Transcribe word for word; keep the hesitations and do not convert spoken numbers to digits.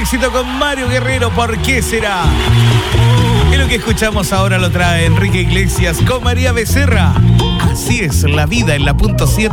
éxito con Mario Guerrero, ¿por qué será? Y lo que escuchamos ahora lo trae Enrique Iglesias con María Becerra. Así es la vida en la punto siete.